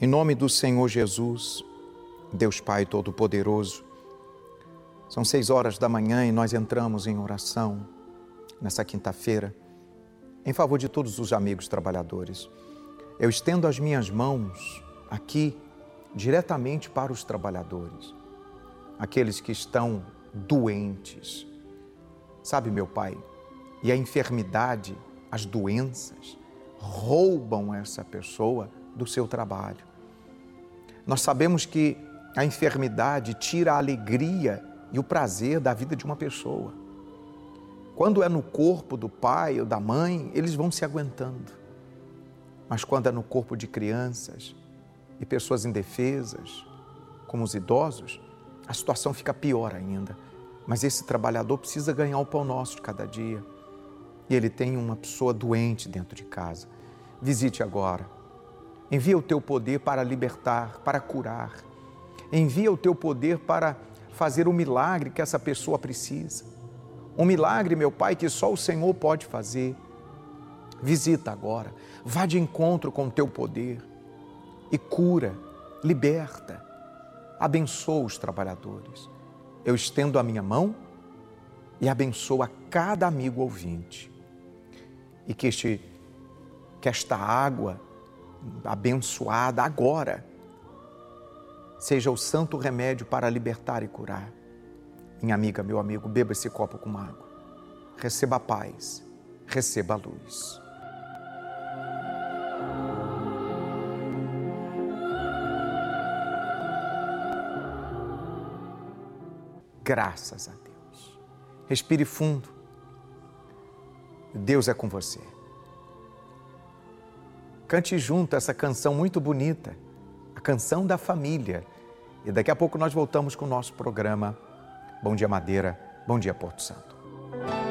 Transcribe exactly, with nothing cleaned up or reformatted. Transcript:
Em nome do Senhor Jesus, Deus Pai Todo-Poderoso, são seis horas da manhã e nós entramos em oração nessa quinta-feira em favor de todos os amigos trabalhadores. Eu estendo as minhas mãos aqui diretamente para os trabalhadores, aqueles que estão doentes. Sabe, meu Pai, e a enfermidade, as doenças, roubam essa pessoa do seu trabalho. Nós sabemos que a enfermidade tira a alegria e o prazer da vida de uma pessoa. Quando é no corpo do pai ou da mãe, eles vão se aguentando. Mas quando é no corpo de crianças e pessoas indefesas, como os idosos, a situação fica pior ainda. Mas esse trabalhador precisa ganhar o pão nosso de cada dia. E ele tem uma pessoa doente dentro de casa. Visite agora. Envia o teu poder para libertar, para curar. Envia o teu poder para fazer o milagre que essa pessoa precisa. Um milagre, meu Pai, que só o Senhor pode fazer. Visita agora, vá de encontro com o teu poder e cura, liberta, abençoa os trabalhadores. Eu estendo a minha mão e abençoo a cada amigo ouvinte. E que, este, que esta água abençoada agora seja o santo remédio para libertar e curar. Minha amiga, meu amigo, beba esse copo com água. Receba a paz, receba a luz. Graças a Deus. Respire fundo. Deus é com você. Cante junto essa canção muito bonita, a canção da família. E daqui a pouco nós voltamos com o nosso programa Bom Dia Madeira, Bom Dia Porto Santo.